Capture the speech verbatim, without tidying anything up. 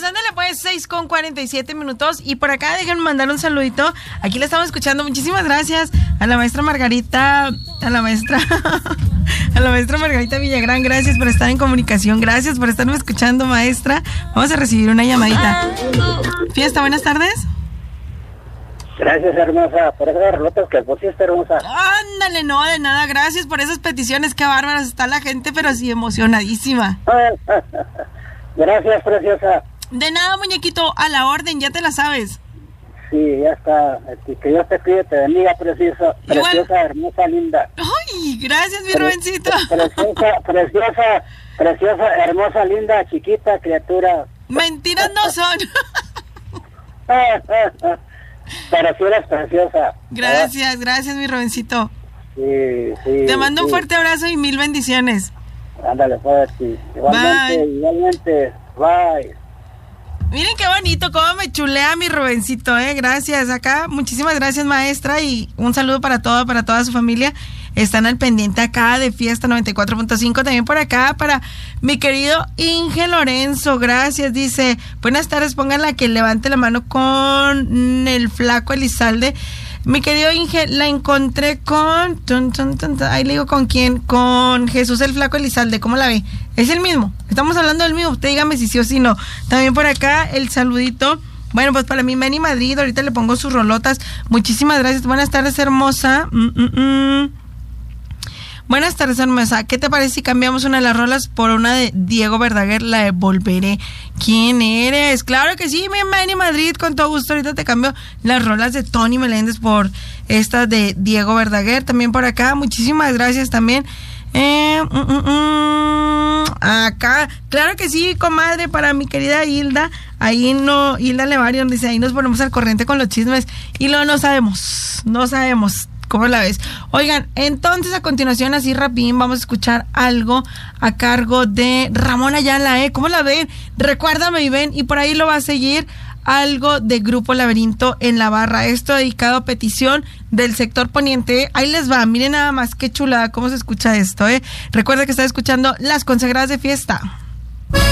ándale pues, seis con cuarenta y siete minutos. Y por acá déjenme mandar un saludito. Aquí la estamos escuchando. Muchísimas gracias a la maestra Margarita, a la maestra, a la maestra Margarita Villagrán. Gracias por estar en comunicación. Gracias por estarme escuchando, maestra. Vamos a recibir una llamadita. Fiesta, buenas tardes. Gracias, hermosa, por esas rolotas que pusiste, hermosa. Ándale, no, de nada, gracias por esas peticiones, qué bárbaras está la gente, pero sí emocionadísima. Gracias, preciosa. De nada, muñequito, a la orden, ya te la sabes. Sí, ya está, que Dios te cuide, te bendiga, preciosa, preciosa, igual. Hermosa, linda. Ay, gracias, mi Pre- Rubencito. Preciosa, preciosa, preciosa, hermosa, linda, chiquita, criatura. Mentiras no son. Pero si eres preciosa. Gracias, ¿verdad? Gracias, mi Rubencito. Sí, sí. Te mando sí. un fuerte abrazo y mil bendiciones. Ándale, fuerte. Igualmente, bye. igualmente. Bye. Miren qué bonito, cómo me chulea mi Rubencito, eh. Gracias. Acá, muchísimas gracias, maestra, y un saludo para todo, para toda su familia. Están al pendiente acá de Fiesta noventa y cuatro punto cinco, también por acá para mi querido Inge Lorenzo, gracias, dice, buenas tardes, pónganla que levante la mano con el flaco Elizalde. Mi querido Inge, la encontré con, tun, tun, tun, tun, ahí le digo con quién, con Jesús el flaco Elizalde, ¿cómo la ve? Es el mismo, estamos hablando del mismo, usted dígame si sí o si no. También por acá el saludito. Bueno, pues para mi Manny Madrid, ahorita le pongo sus rolotas. Muchísimas gracias, buenas tardes, hermosa. Mm, mm, mm. Buenas tardes, hermosa. ¿Qué te parece si cambiamos una de las rolas por una de Diego Verdaguer, la de Volveré? ¿Quién eres? Claro que sí, mi Manny Madrid, con todo gusto. Ahorita te cambio las rolas de Tony Meléndez por estas de Diego Verdaguer. También por acá, muchísimas gracias también. Eh, mm, mm, mm, acá, claro que sí, comadre, para mi querida Hilda. Ahí no, Hilda Levarion dice, ahí nos ponemos al corriente con los chismes. Y lo no sabemos, no sabemos. ¿Cómo la ves? Oigan, entonces a continuación, así rapidín, vamos a escuchar algo a cargo de Ramón Ayala, ¿eh? ¿Cómo la ven? Recuérdame y ven, y por ahí lo va a seguir algo de Grupo Laberinto en la barra. Esto dedicado a petición del sector poniente. Ahí les va, miren nada más qué chulada, cómo se escucha esto, ¿eh? Recuerda que está escuchando Las Consagradas de Fiesta.